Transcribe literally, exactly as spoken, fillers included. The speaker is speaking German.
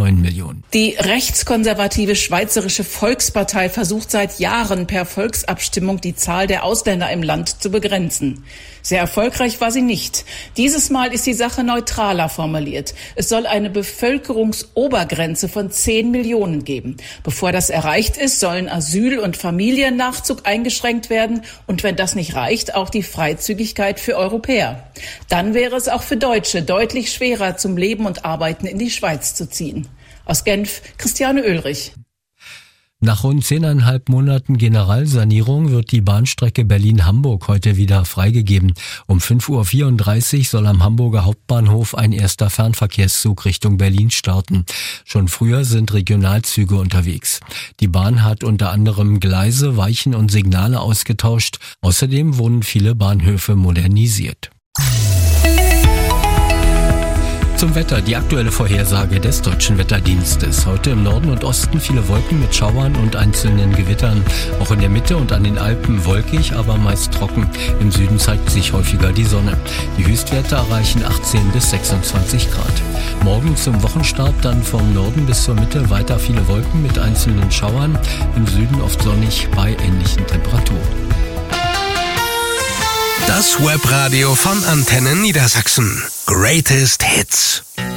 neun Millionen. Die rechtskonservative Schweizerische Volkspartei versucht seit Jahren per Volksabstimmung die Zahl der Ausländer im Land zu begrenzen. Sehr erfolgreich war sie nicht. Dieses Mal ist die Sache neutraler formuliert. Es soll eine Bevölkerungsobergrenze von zehn Millionen geben. Bevor das erreicht ist, sollen Asyl- und Familiennachzug eingeschränkt werden und wenn das nicht reicht, auch die Freizügigkeit für Europäer. Dann wäre es auch für Deutsche deutlich schwerer, zum Leben und Arbeiten in die Schweiz zu ziehen. Aus Genf, Christiane Oehlrich. Nach rund zehneinhalb Monaten Generalsanierung wird die Bahnstrecke Berlin-Hamburg heute wieder freigegeben. Um fünf Uhr vierunddreißig soll am Hamburger Hauptbahnhof ein erster Fernverkehrszug Richtung Berlin starten. Schon früher sind Regionalzüge unterwegs. Die Bahn hat unter anderem Gleise, Weichen und Signale ausgetauscht. Außerdem wurden viele Bahnhöfe modernisiert. Zum Wetter, die aktuelle Vorhersage des Deutschen Wetterdienstes. Heute im Norden und Osten viele Wolken mit Schauern und einzelnen Gewittern. Auch in der Mitte und an den Alpen wolkig, aber meist trocken. Im Süden zeigt sich häufiger die Sonne. Die Höchstwerte erreichen achtzehn bis sechsundzwanzig Grad. Morgen zum Wochenstart dann vom Norden bis zur Mitte weiter viele Wolken mit einzelnen Schauern. Im Süden oft sonnig bei ähnlichen Temperaturen. Das Webradio von Antenne Niedersachsen. Greatest Hits.